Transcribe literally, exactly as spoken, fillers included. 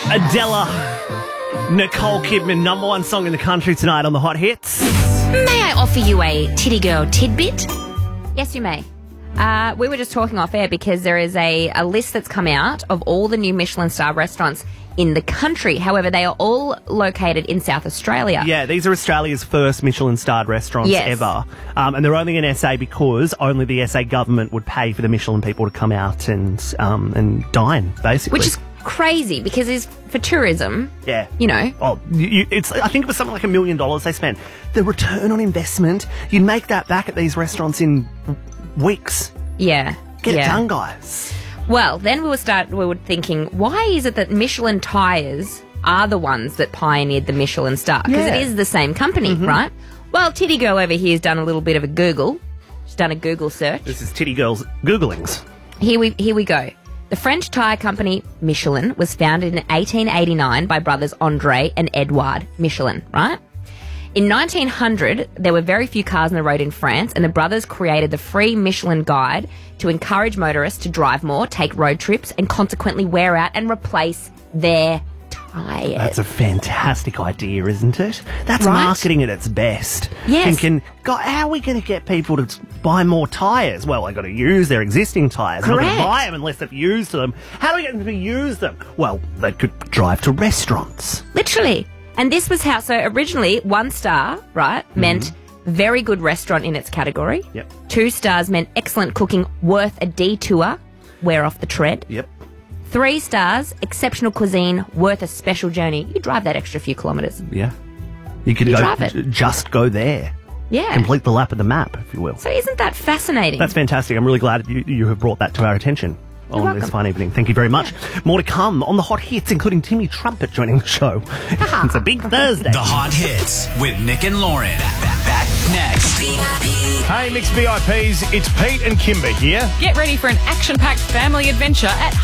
Adela, Nicole Kidman, number one song in the country tonight on the Hot Hits. May I offer you a titty girl tidbit? Yes, you may. Uh, we were just talking off air because there is a, a list that's come out of all the new Michelin star restaurants in the country. However, they are all located in South Australia. Yeah, these are Australia's first Michelin-starred restaurants Yes. ever. Um, and they're only in S A because only the S A government would pay for the Michelin people to come out and um, and dine, basically. Which is crazy because it's for tourism. Yeah. You know. Oh, you, it's. I think it was something like a million dollars they spent. The return on investment, you'd make that back at these restaurants in weeks. Yeah. Get yeah. it done, guys. Well, then we were start we were thinking, why is it that Michelin tyres are the ones that pioneered the Michelin star? Because Yeah. it is the same company, Mm-hmm. right? Well, Titty Girl over here has done a little bit of a Google. She's done a Google search. This is Titty Girl's Googlings. Here we here we go. The French tyre company Michelin was founded in eighteen eighty-nine by brothers André and Edouard Michelin, right? In nineteen hundred, there were very few cars on the road in France, and the brothers created the free Michelin Guide to encourage motorists to drive more, take road trips, and consequently wear out and replace their tyres. That's a fantastic idea, isn't it? That's Right? marketing at its best. Yes. Thinking, God, how are we going to get people to buy more tyres? Well, they've got to use their existing tyres. They're not going Correct. to buy them unless they've used them. How do we get them to use them? Well, they could drive to restaurants. Literally. And this was how, so originally, one star, right, meant very good restaurant in its category. Yep. Two stars meant excellent cooking, worth a detour, wear off the tread. Yep. Three stars, exceptional cuisine, worth a special journey. You drive that extra few kilometres. Yeah. You could You go, drive it. just go there. Yeah. Complete the lap of the map, if you will. So isn't that fascinating? That's fantastic. I'm really glad you, you have brought that to our attention on You're this welcome. fine evening. Thank you very much. More to come on the Hot Hits, including Timmy Trumpet joining the show. It's a big Thursday. The Hot Hits with Nick and Lauren. Back, back next. Hey, Mixed V I Ps, it's Pete and Kimber here. Get ready for an action-packed family adventure at